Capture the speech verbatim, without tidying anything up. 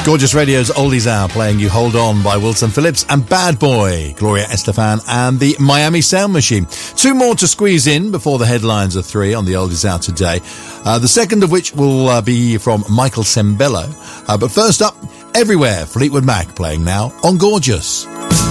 Gorgeous Radio's Oldies Hour, playing You Hold On by Wilson Phillips, and Bad Boy, Gloria Estefan and the Miami Sound Machine. Two more to squeeze in before the headlines are three on the Oldies Hour today. Uh, the second of which will uh, be from Michael Sembello. Uh, but first up, Everywhere, Fleetwood Mac, playing now on Gorgeous.